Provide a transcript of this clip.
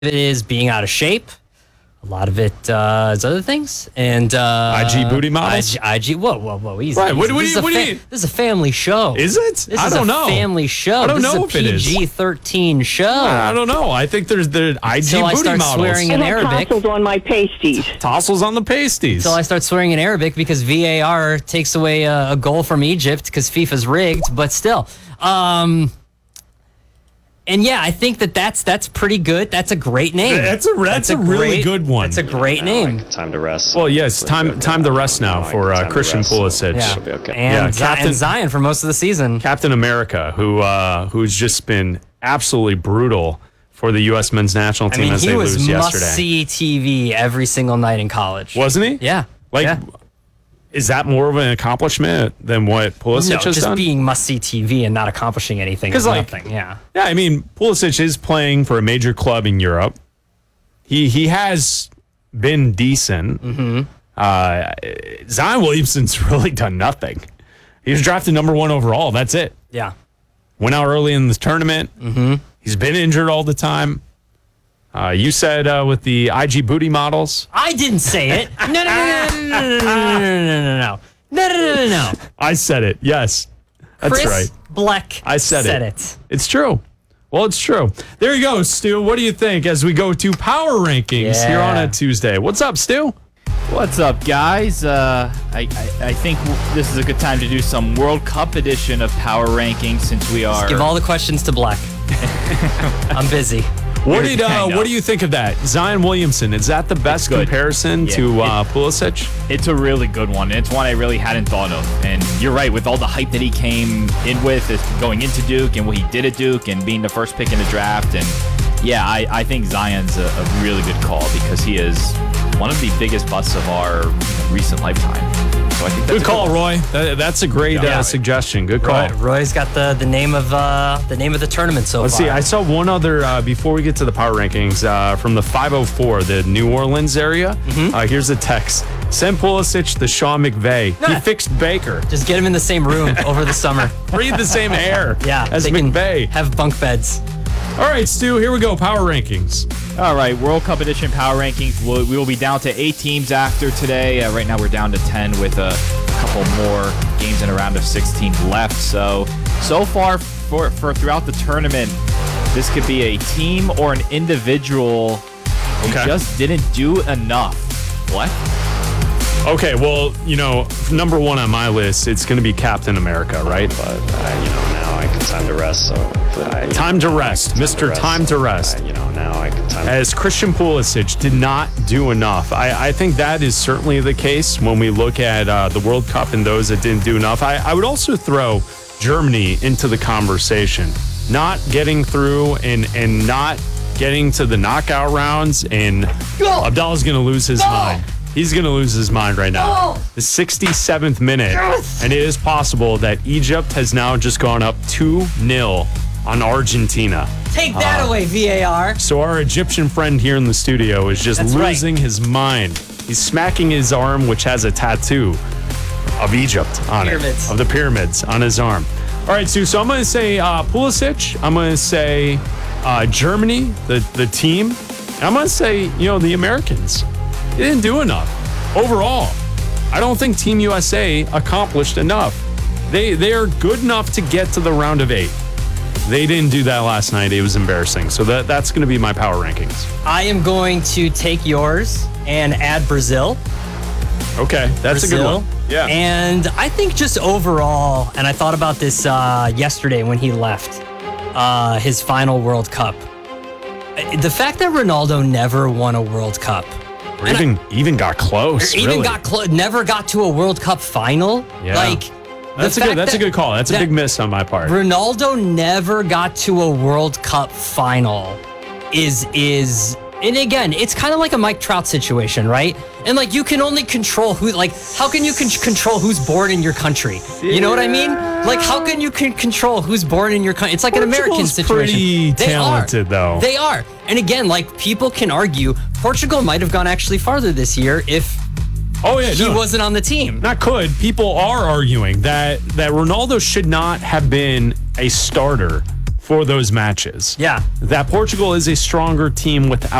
it is being out of shape. A lot of it is other things. And IG booty models? IG, whoa, easy. Right, what do easy. you mean? This is a family show. Is it? This I is don't a know. family show. I don't this know is if a it is. PG-13 show. I don't know. I think there's the IG Until I booty start models. swearing in Arabic. Tassels on my pasties. Tassels on the pasties. Until I start swearing in Arabic because VAR takes away a goal from Egypt because FIFA's rigged, but still. And yeah, I think that's pretty good. That's a great name. That's a really good one. That's a great name. Time to rest. Well, yes, time to rest now for Christian Pulisic. Yeah. Should be okay. And, Captain- and Zion for most of the season. Captain America, who's just been absolutely brutal for the U.S. men's national I team mean, as he they was lose yesterday. must-see TV every single night in college. Wasn't he? Yeah. Like, yeah. is that more of an accomplishment than what Pulisic No, has just done? being must-see TV and not accomplishing anything is nothing. Yeah. Yeah, I mean, Pulisic is playing for a major club in Europe. He has been decent. Mm-hmm. Zion Williamson's really done nothing. He was drafted number 1 overall. That's it. Yeah. Went out early in the tournament. Mm-hmm. He's been injured all the time. You said with the IG booty models. I didn't say it. No. I said it. Yes, that's Chris right. Bleck I said it. It's true. Well, it's true. There you go, Stu. What do you think as we go to power rankings here on a Tuesday? What's up, Stu? What's up, guys? I think this is a good time to do some World Cup edition of Power Rankings since we are. Give all the questions to Bleck. I'm busy. What I know. do you think of that? Zion Williamson, is that the best good. comparison Yeah. to Pulisic? It's a really good one. It's one I really hadn't thought of. And you're right, with all the hype that he came in with going into Duke and what he did at Duke and being the first pick in the draft. And yeah, I think Zion's a really good call because he is one of the biggest busts of our recent lifetime. So I think that's Good call, Roy. That's a great suggestion. Good call. Roy's got the name of the tournament so Let's far. see. I saw one other before we get to the power rankings from the 504, the New Orleans area. Here's a text. Send Pulisic to Sean McVay. He fixed Baker. Just get him in the same room over the summer. Breathe the same air as they McVay. can have bunk beds. All right, Stu, here we go. Power rankings. All right, World Cup Edition Power Rankings. We will be down to 8 teams after today. Right now we're down to 10 with a couple more games in a round of 16 left. So far for throughout the tournament, this could be a team or an individual who just didn't do enough. What? Okay, well, number 1 on my list, it's going to be Captain America, right? But now I can time to rest. So Time to rest, Mr. Time to rest. Now I can time. As Christian Pulisic did not do enough. I think that is certainly the case when we look at the World Cup and those that didn't do enough. I would also throw Germany into the conversation. Not getting through and not getting to the knockout rounds, and Abdallah's going to lose his mind. He's going to lose his mind right now. The 67th minute, and it is possible that Egypt has now just gone up 2-0 on Argentina. Take that away, VAR. So our Egyptian friend here in the studio is just losing his mind. He's smacking his arm, which has a tattoo of Egypt on it, of the pyramids on his arm. All right, Sue, so I'm going to say Pulisic. I'm going to say Germany, the team. And I'm going to say, the Americans. They didn't do enough. Overall, I don't think Team USA accomplished enough. They are good enough to get to the round of 8. They didn't do that last night. It was embarrassing. So that's going to be my power rankings. I am going to take yours and add Brazil. Okay, that's Brazil. a good one. Yeah. And I think just overall, and I thought about this yesterday when he left his final World Cup. The fact that Ronaldo never won a World Cup. Or even got close. Never got to a World Cup final. Yeah. That's a good call. That's a big miss on my part. Ronaldo never got to a World Cup final. And again, it's kind of like a Mike Trout situation, right? And you can only control who. How can you control who's born in your country? You know what I mean? How can you control who's born in your country? It's like an American situation. Pretty talented, though. They are. And again, people can argue Portugal might have gone actually farther this year if he wasn't on the team. Not could. People are arguing that Ronaldo should not have been a starter for those matches. Yeah. That Portugal is a stronger team without